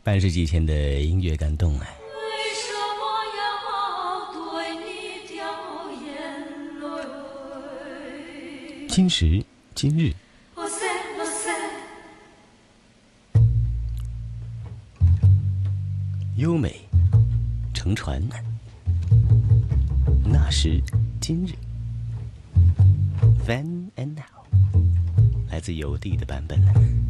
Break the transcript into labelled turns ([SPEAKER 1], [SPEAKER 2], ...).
[SPEAKER 1] 半世纪前的音乐感动啊！
[SPEAKER 2] 为什么要对你掉眼泪？
[SPEAKER 1] 今时今日，优美乘船，那时今日 Then and Now， 来自邮递的版本。